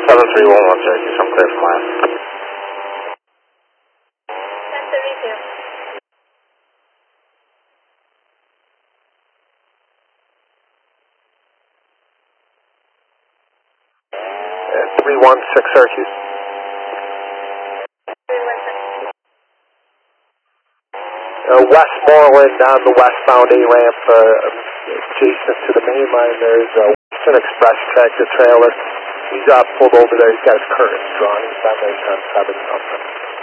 7311 Syracuse, I'm clear for mile. 1032. 316 Syracuse. 316. Westmoreland on the westbound A-ramp, adjacent to the main line, there's a Western Express tractor trailer. He's pulled over there, he's got his curtains drawn, he's on there on 7 something.